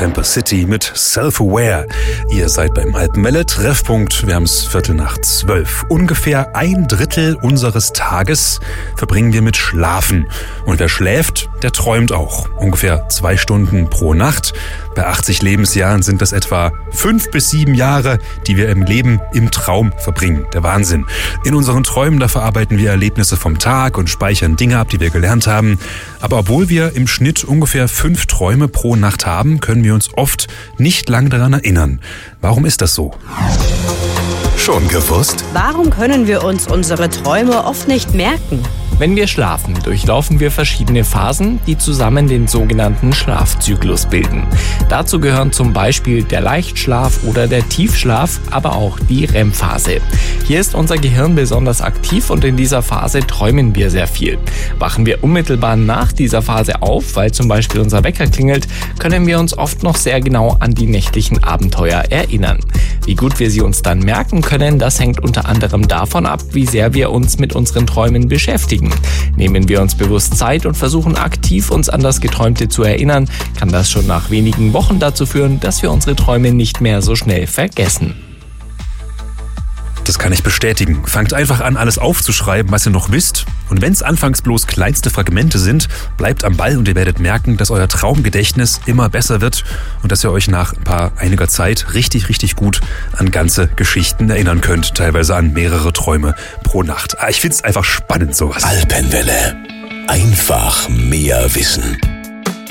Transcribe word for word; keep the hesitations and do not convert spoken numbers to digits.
Temper City mit Self-Aware. Ihr seid beim Alpenwelle Treffpunkt. Wir haben es Viertel nach zwölf. Ungefähr ein Drittel unseres Tages verbringen wir mit Schlafen. Und wer schläft, der träumt auch. Ungefähr zwei Stunden pro Nacht. Bei achtzig Lebensjahren sind das etwa fünf bis sieben Jahre, die wir im Leben im Traum verbringen. Der Wahnsinn. In unseren Träumen, da verarbeiten wir Erlebnisse vom Tag und speichern Dinge ab, die wir gelernt haben. Aber obwohl wir im Schnitt ungefähr fünf Träume pro Nacht haben, können wir uns oft nicht lang daran erinnern. Warum ist das so? Schon gewusst? Warum können wir uns unsere Träume oft nicht merken? Wenn wir schlafen, durchlaufen wir verschiedene Phasen, die zusammen den sogenannten Schlafzyklus bilden. Dazu gehören zum Beispiel der Leichtschlaf oder der Tiefschlaf, aber auch die R E M-Phase. Hier ist unser Gehirn besonders aktiv und in dieser Phase träumen wir sehr viel. Wachen wir unmittelbar nach dieser Phase auf, weil zum Beispiel unser Wecker klingelt, können wir uns oft noch sehr genau an die nächtlichen Abenteuer erinnern. Wie gut wir sie uns dann merken können, das hängt unter anderem davon ab, wie sehr wir uns mit unseren Träumen beschäftigen. Nehmen wir uns bewusst Zeit und versuchen aktiv, uns an das Geträumte zu erinnern, kann das schon nach wenigen Wochen dazu führen, dass wir unsere Träume nicht mehr so schnell vergessen. Das kann ich bestätigen. Fangt einfach an, alles aufzuschreiben, was ihr noch wisst. Und wenn es anfangs bloß kleinste Fragmente sind, bleibt am Ball und ihr werdet merken, dass euer Traumgedächtnis immer besser wird und dass ihr euch nach ein paar einiger Zeit richtig, richtig gut an ganze Geschichten erinnern könnt. Teilweise an mehrere Träume pro Nacht. Ich find's einfach spannend, sowas. Alpenwelle. Einfach mehr Wissen.